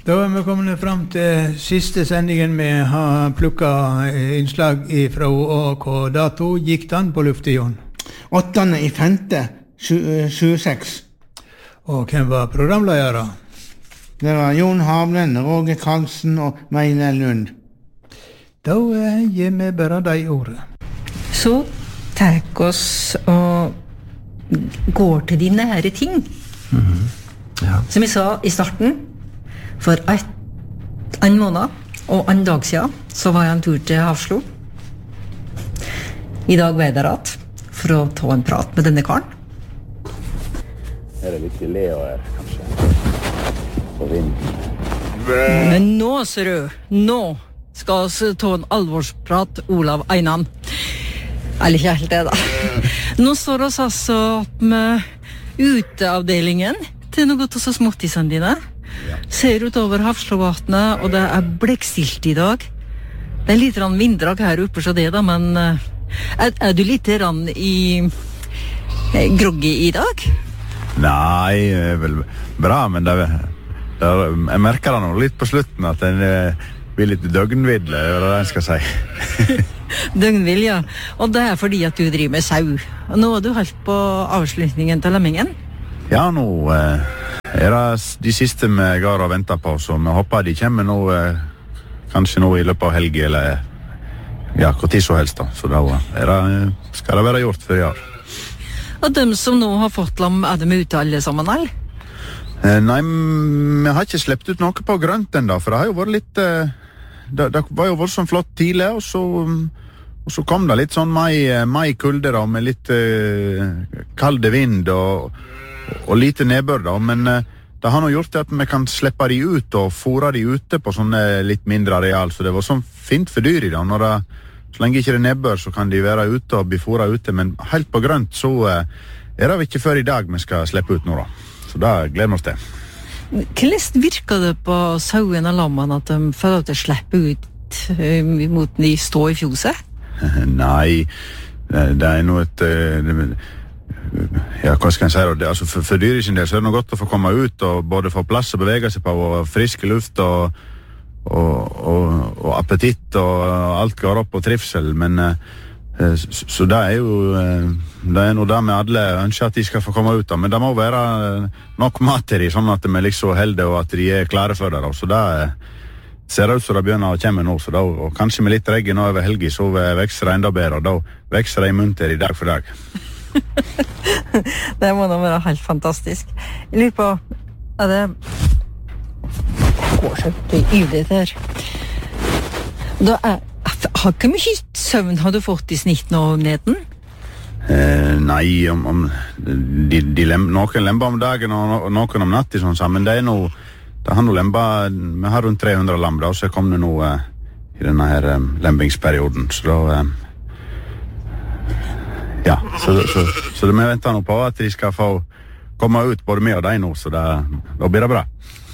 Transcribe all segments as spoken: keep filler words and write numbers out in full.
Da er vi kommet frem til siste sendingen vi har plukket innslag fra A K Dato. Gikk den på luftet, Jon? åttende i femte, tjueseks. Og hvem var programledere? Det var Jon Havlen, Roger Karlsen og Meine Lund. Da gir vi bare deg ordet. Så takk oss og går til de nære ting. Mm-hmm. Ja. Som jeg sa i starten, for et, en måned og en dag siden så var jeg en tur til Hafslo. I dag var jeg der at for å ta en prat med denne karen. Er det litt Leo her, kanskje? På vinden. Men nå, ser du, nå skal vi ta en alvorsprat, Olav Einan. Eller ikke helt det, da. Nå står vi altså med uteavdelingen til noe av så småttisene dine. Ja. Ser utover Hafslovatnet, og det er blekkstilt i dag. Det er litt rann vinddrag her oppe, så det da, men er, er du litt rann i eh, groggy i dag? Nei, det er vel bra, men det, det, jeg merker det nå litt på slutten at den blir litt døgnvidle, det er det jeg skal si. Døgnvill, ja. Og det er fordi at du driver med sau. Og nå er du helt på avslutningen til lemmingen. Ja, nå eh, er det de siste vi går og venter på, så vi håper de kommer nå, eh, kanskje nå i løpet av helg, eller ja, hvor tid så helst da. Så da er det, skal det være gjort før i år. Og dem som nå har fått lam, er de ute alle sammen, eller? Eh, nei, vi har ikke slept ut noe på grønt enda, for det har jo vært litt, eh, det, det var jo voldsomt flott tidlig, og så, og så kom det litt sånn mai, mai kulde da, med litt eh, kalde vind og og lite nedbør da, men uh, det har nå gjort det at vi kan slippe de ut og fôre de ute på sånne litt mindre areal, så det var sånn fint for dyr i da. Når det, så lenge ikke det nedbør, så kan de være ute og bli fôret ute, men helt på grønt så uh, er det ikke før i dag vi skal slippe ut nå da. Så da gleder vi oss til. Hvordan virker det på sauen og lammene at de føler at de slipper ut uh, mot de stå i fjoset? Nei, det, det er noe et... Uh, det, Ja, hva skal jeg si da? Det, altså, for, for dyr i sin del så er det noe godt å få komme ut og både få plass å bevege seg på og friske luft og, og, og, og appetitt og alt går opp og trivsel, men eh, så, så det er jo det er noe der med alle ønsker at de skal få komme ut da, men det må være nok mat til de, sånn at de er liksom heldige og at de er klare for det da. Så det ser det ut som det begynner å komme nå, så da, og kanskje med litt regn nå over helgen så vekser det enda bedre, og da vekser det i munter i dag for dag. Det må da være helt fantastisk. Jeg lurer på, er det går så ivrig der. Da er, har ikke mye søvn har du fått i snitt nå, Neden? Eh, nei, om, om de, de lem, noen lemper om dagen og noen om natt i sånn sammen. Det er noe, det har noe lemper, vi har rundt tre hundre lam da, og så kom det noe eh, i denne her eh, lempingsperioden, så da eh, ja, så, så, så det vi venter nå på at de skal få komme ut både med og deg nå, så det, da blir det bra.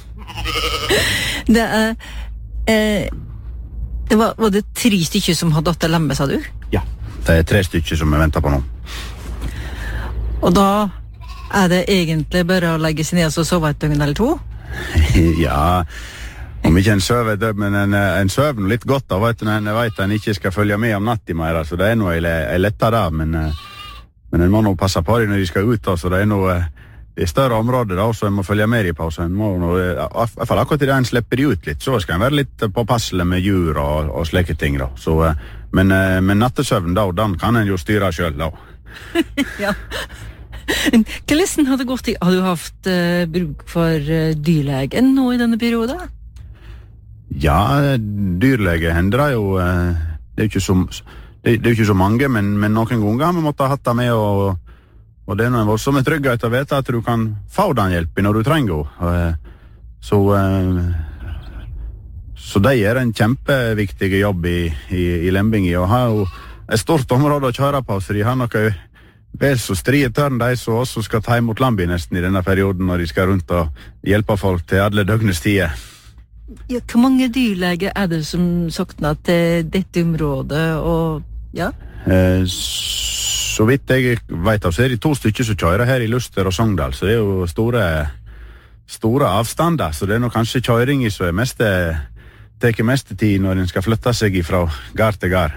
Det er eh, det var, var det tre stykker som har datt til lemme, sa du? Ja, det er tre stykker som vi venter på nå. Og da er det egentlig bare å legge seg ned og sove et døgn eller to? Ja, om ikke en søver, men en, en søver litt godt da, vet du, når en vet at en ikke skal følge med om natt i mer, så det er noe jeg letter da, men, men en må nå passe på dem når de skal ut, så det er noe, det er større områder da, så en må følge med dem på, så en må nå, i hvert fall akkurat i det en slipper de ut litt, så skal en være litt påpasselig med djur og, og slike ting da, så, men, men nattesøvn da, den kan en jo styre selv da. Ja. Hvordan har det gått i? Har du haft uh, bruk for uh, dyrlegen nå i denne perioden? Ja, dyrlege hender det jo, uh, det er jo ikke så, det, det er jo ikke så mange, men, men noen ganger har vi måttet ha hatt det med, og, og det er noen voldsomme trygghet å vite at du kan få den hjelpen når du trenger den. Uh, så, uh, så det er en kjempeviktig jobb i, i, i Lembingi, og har jo et stort område å kjøre på, så de har noe vel så strie tørn de som også skal ta imot lambi nesten i denne perioden når de skal rundt og hjelpe folk til alle døgnets tider. Ja, hvor mange dyrleger er det som sokner til dette området, og ja? Eh, så vidt jeg vet av, så er det to stykker som kjører her i Luster og Sogndal, så det er jo store, store avstander, så det er nok kanskje kjøring som er mest, teker mest tid når en skal flytte seg fra gard til gard.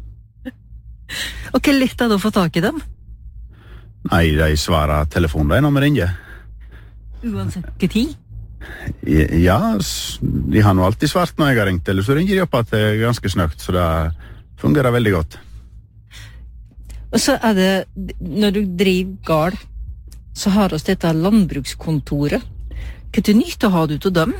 Og hva lett er det å få tak i dem? Nei, de svarer telefonen de når vi ringer. Uansett hva tid? Ja, de har nå alltid svart når jeg har ringt, eller så ringer de opp at det er ganske snøkt, så det fungerer veldig godt. Og så er det, når du driver gard, så har oss dette landbrukskontoret. Hva er det nytt å ha det ut av dem?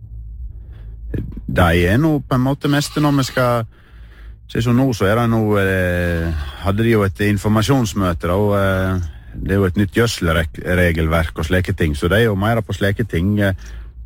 Det er nå på en måte mest når vi skal se så nå, så er det nå eh, hadde de jo et informasjonsmøte og eh, det er jo et nytt gjødselregelverk og slike ting, så det er jo mer på slike ting eh,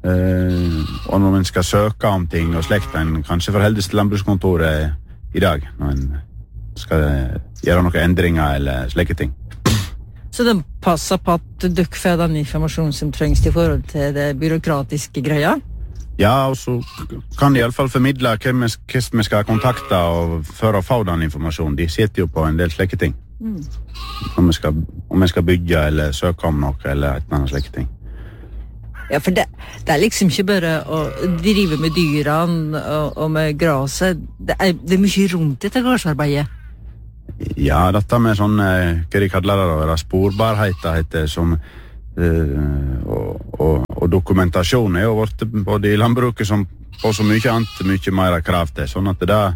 og når man skal søke om ting og slikt, en kanskje forholdes til landbrukskontoret i dag når man skal gjøre noen endringer eller slike ting. Så de passer på at dere får den informasjonen som trengs i forhold til det byråkratiske greia? Ja, og så kan de i alle fall formidle hvem vi skal kontakte og for å få den informasjonen. De sitter jo på en del slike ting. Mm. Om, vi skal, om vi skal bygge eller søke om noe eller et eller annet slike ting. Ja, for det, det er liksom ikke bare å drive med dyrene og, og med graset. Det er, det er mye rundt dette gardsarbeidet. Ja, dette med sånn, hva de kaller det, det sporbarhet, heter, som, uh, og, og, og dokumentasjon er jo vårt, både i landbruket som på så mye annet, mye mer krav til, sånn at det der,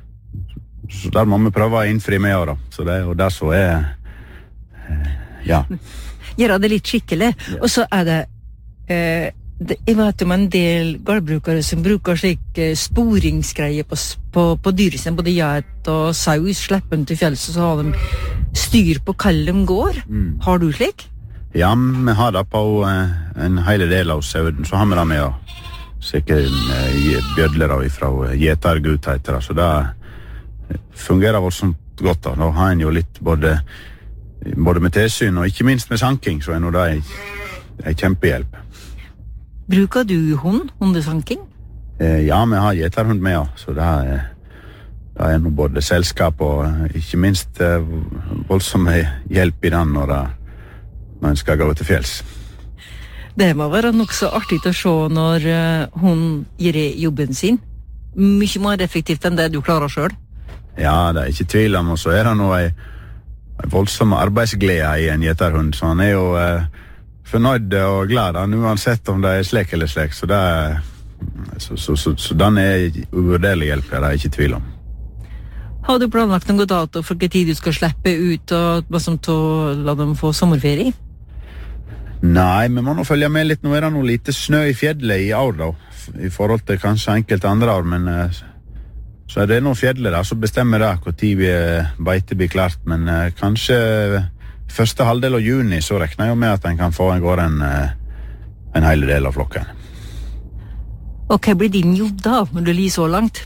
så der må vi prøve å innfri med år, så det er jo det som er, uh, ja. Gjøre det litt skikkelig, ja. Og så er det, uh, det, jeg vet om en del gårdbrukere som bruker slik uh, sporingsgreier på, på, på dyr sin, både geit og saus, slipper dem til fjells, og så har de styr på hva de går. Mm. Har du slik? Ja, vi har det på uh, en hele del av sauden, så har vi det med å sikkert uh, bjødler fra uh, gjetergut, heter det, så det uh, fungerer voldsomt godt da. Da har en jo litt både, både med tilsyn og ikke minst med sanking, så er nå det en kjempehjelp. Bruker du hund, hundesanking? Eh, ja, vi har gjeterhund med, ja. Så det er, det er noe både selskap og ikke minst eh, voldsomme hjelp i den når, det, når en skal gå til fjells. Det må være nok så artig å se når uh, hun gjør jobben sin. Mye mer effektivt enn det du klarer selv. Ja, det er ikke tvil om, og så er det noe en, en voldsom arbeidsglede i en gjeterhund, så han er jo... Eh, fornøyd og glad, uansett om det er slik eller slik, så, det er, så, så, så, så den er uvurderlig hjelp, det er ikke tvil om. Har du planlagt noen dato for hva tid du skal slippe ut og liksom, til å la dem få sommerferie? Nei, vi må nå følge med litt. Nå er det noe lite snø i fjellet i år da, i forhold til kanskje enkelte andre år, men så er det noe fjellet der, så bestemmer det hvor tid vi beite blir klart, men kanskje første halvdel av juni så rekner jeg med at en kan få en går en, en hele del av flokken. Og hva blir din jobb da, når du lir så langt?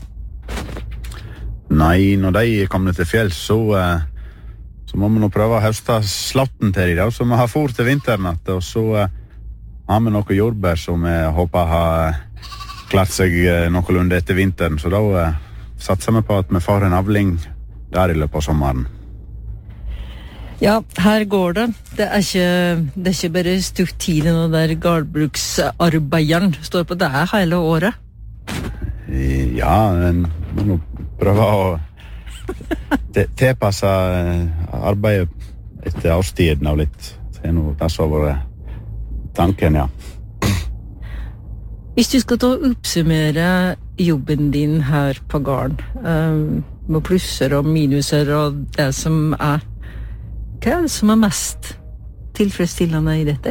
Nei, når de kommer til fjells, så, så må vi nå prøve å høste slatten til dem, så vi har fôr til vinteren, og så har vi noe jordbær som vi håper har klart seg noenlunde etter vinteren, så da satser vi på at vi får en avling der i løpet av sommeren. Ja, her går det. Det er ikke, det er ikke bare stutt tidlig når der gårdbruksarbeideren står på det her hele året. Ja, en må prøve å tilpasse arbeidet etter årstiden av litt. Det er noe det som har vært tanken, ja. Hvis du skal ta og oppsummere jobben din her på gården, um, med plusser og minuser og det som er, hva er det som er mest tilfredsstillende i dette?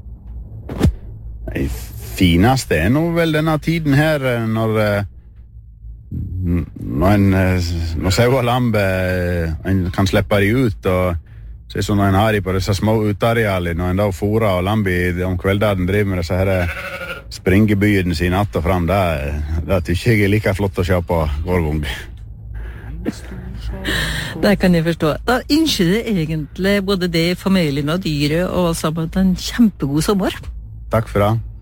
Det fineste er nå vel denne tiden her, når, når en når sau og lampe en kan slippe de ut, og se sånn når en har de på disse små utearealene, når en da fôrer og lampe om kvelden driver med disse her springebyen sine att og fram, det, det tykker jeg er like flott å se på hver gang. Det kan jeg forstå. Da ønsker jeg egentlig både det, familien og dyret, og sammen en kjempegod sommer. Takk for det.